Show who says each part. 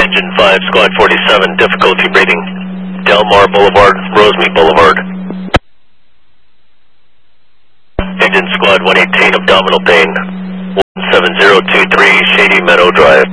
Speaker 1: Engine 5, Squad 47, difficulty breathing. Del Mar Boulevard, Rosemead Boulevard. Engine Squad 118, abdominal pain. 17023, Shady Meadow Drive.